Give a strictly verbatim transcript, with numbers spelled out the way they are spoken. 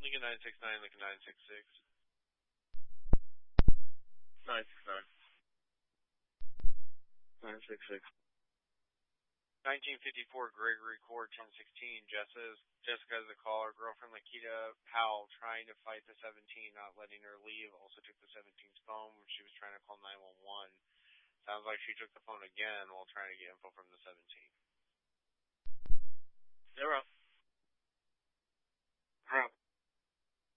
Lincoln nine six nine, Lincoln nine six six. nine six nine. nine six six. nineteen fifty-four Gregory Court, ten sixteen. Jessica, Jessica is the caller. Girlfriend Lakita Powell trying to fight the seventeen, not letting her leave. Also took the seventeen's phone when she was trying to call nine one one. Sounds like she took the phone again while trying to get info from the seventeen. Zero. Zero.